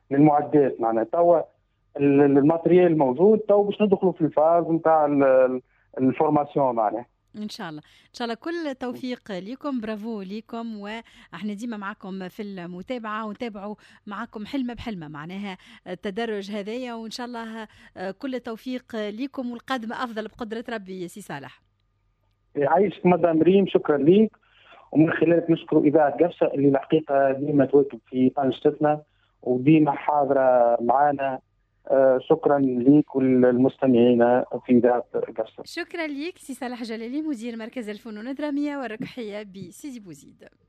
للمعدات. معناها توا الماتريال موجود، تو باش ندخلوا في الفاز نتاع الفورماسيون معناها. ان شاء الله ان شاء الله كل توفيق لكم، برافو لكم، واحنا ديما معكم في المتابعه ونتابعوا معكم حلمه بحلمه معناها التدرج هذايا، وان شاء الله كل التوفيق لكم والقادم افضل بقدره ربي. سي صالح يعيشك مدام ريم، شكرا ليك، ومن خلالك نشكر اذاعه قفصه اللي الحقيقه ديما تواكب في انشطتنا وديما حاضره معنا. شكرا ليك والمستمعين في اذاعه قفصه. شكرا لك سي صالح جلالي، مدير مركز الفنون الدراميه والركحيه بسيدي بوزيد.